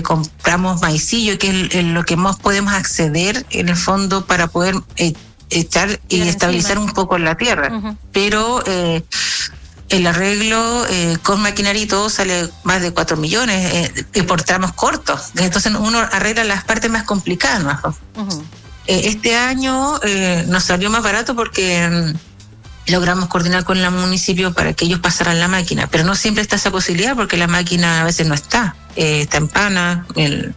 compramos maicillo, que es lo que más podemos acceder en el fondo para poder echar y estabilizar un poco la tierra. Uh-huh. Pero el arreglo con maquinaria y todo sale más de 4 millones por tramos cortos. Entonces uno arregla las partes más complicadas, ¿no? Uh-huh. Este año nos salió más barato porque logramos coordinar con el municipio para que ellos pasaran la máquina, pero no siempre está esa posibilidad porque la máquina a veces no está en pana,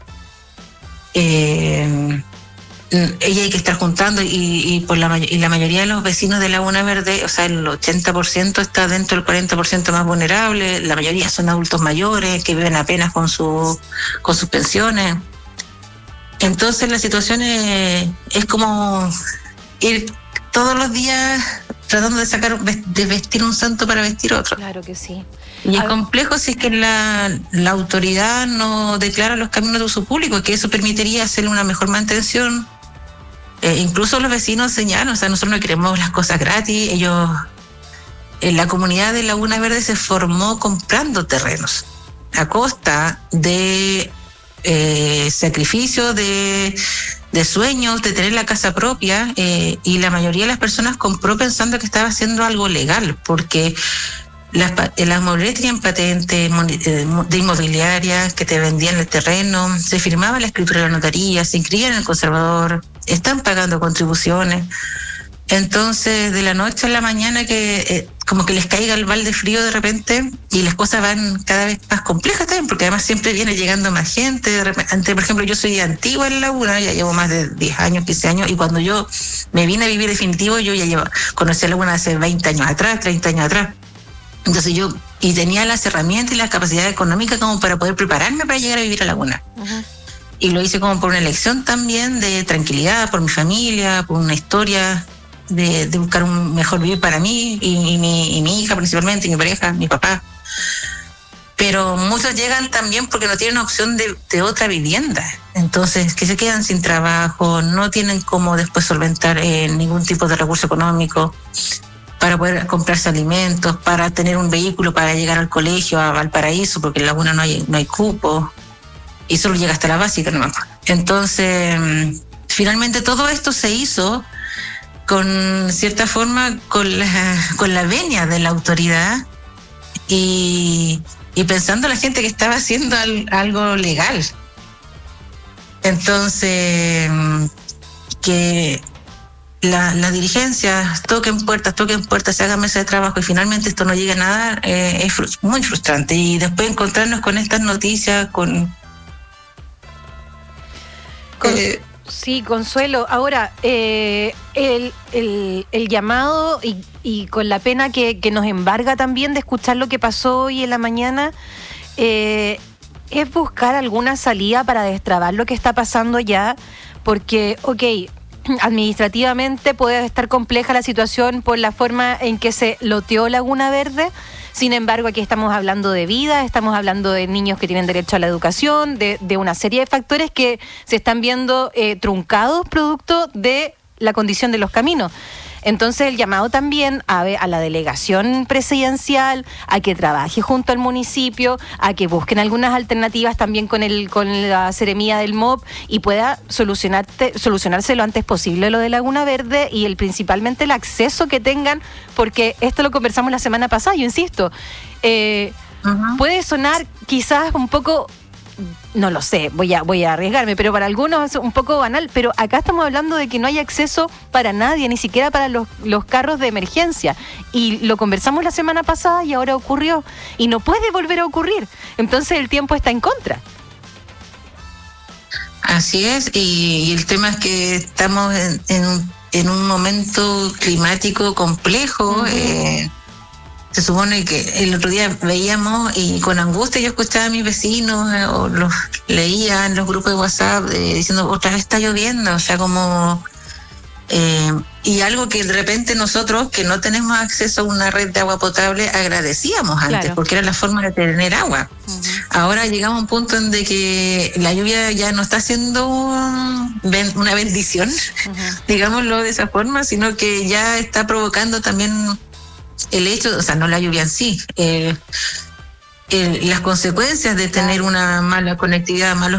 ella hay que estar juntando y la mayoría de los vecinos de Laguna Verde, o sea, el 80% está dentro del 40% más vulnerable, la mayoría son adultos mayores que viven apenas con sus pensiones. Entonces la situación es como ir todos los días tratando de vestir un santo para vestir otro. Claro que sí. Y es complejo si es que la autoridad no declara los caminos de uso público, que eso permitiría hacerle una mejor mantención. Incluso los vecinos señalan, o sea, nosotros no queremos las cosas gratis. Ellos, la comunidad de Laguna Verde se formó comprando terrenos a costa de sacrificio, de sueños, de tener la casa propia, y la mayoría de las personas compró pensando que estaba haciendo algo legal, porque las inmobiliarias tenían patentes de inmobiliarias que te vendían el terreno, se firmaba la escritura de la notaría, se inscribían en el conservador, están pagando contribuciones. Entonces, de la noche a la mañana, que como que les caiga el balde frío de repente y las cosas van cada vez más complejas también, porque además siempre viene llegando más gente. De repente, por ejemplo, yo soy antigua en Laguna, ya llevo más de 10 años, 15 años, y cuando yo me vine a vivir definitivo, yo ya conocí a Laguna hace 20 años atrás, 30 años atrás. Entonces y tenía las herramientas y la capacidad económica como para poder prepararme para llegar a vivir a Laguna. Uh-huh. Y lo hice como por una elección también de tranquilidad, por mi familia, por una historia de buscar un mejor vivir para mí y mi hija principalmente, y mi pareja, mi papá. Pero muchos llegan también porque no tienen opción de otra vivienda. Entonces, que se quedan sin trabajo, no tienen cómo después solventar ningún tipo de recurso económico para poder comprarse alimentos, para tener un vehículo para llegar al colegio, a Valparaíso, porque en Laguna no hay cupo, y solo llega hasta la básica nomás. Entonces, finalmente todo esto se hizo con cierta forma con la venia de la autoridad y pensando en la gente que estaba haciendo algo legal. Entonces, que la dirigencia toquen puertas, se hagan mesas de trabajo y finalmente esto no llegue a nada, es muy frustrante. Y después encontrarnos con estas noticias, Sí, Consuelo. Ahora, el llamado y con la pena que nos embarga también de escuchar lo que pasó hoy en la mañana, es buscar alguna salida para destrabar lo que está pasando ya, porque, administrativamente puede estar compleja la situación por la forma en que se loteó Laguna Verde. Sin embargo, aquí estamos hablando de vida, estamos hablando de niños que tienen derecho a la educación, de una serie de factores que se están viendo truncados producto de la condición de los caminos. Entonces, el llamado también a la delegación presidencial a que trabaje junto al municipio, a que busquen algunas alternativas también con la seremía del MOP y pueda solucionarse lo antes posible lo de Laguna Verde y principalmente el acceso que tengan, porque esto lo conversamos la semana pasada, yo insisto, puede sonar quizás un poco, no lo sé, voy a arriesgarme, pero para algunos es un poco banal, pero acá estamos hablando de que no hay acceso para nadie, ni siquiera para los carros de emergencia, y lo conversamos la semana pasada y ahora ocurrió, y no puede volver a ocurrir, entonces el tiempo está en contra. Así es, y el tema es que estamos en un momento climático complejo. Se supone que el otro día veíamos y con angustia yo escuchaba a mis vecinos o los leía en los grupos de WhatsApp diciendo otra vez está lloviendo, o sea, como y algo que de repente nosotros que no tenemos acceso a una red de agua potable agradecíamos antes, claro, porque era la forma de tener agua. Ahora llegamos a un punto en de que la lluvia ya no está siendo una bendición, digámoslo de esa forma, sino que ya está provocando también el hecho, o sea, no la lluvia en sí, las consecuencias de tener una mala conectividad, malos